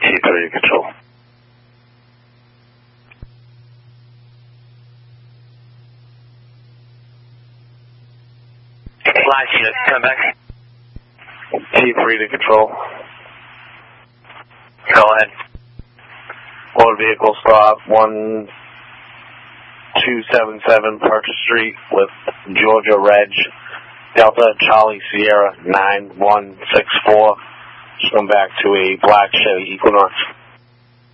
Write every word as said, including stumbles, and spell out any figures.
T three to control. Flash unit, come back. T three to control. Go ahead. Motor vehicle stop one two seven seven Purchase Street with Georgia Reg Delta Charlie Sierra nine one six four. Just come back to a black Chevy Equinox.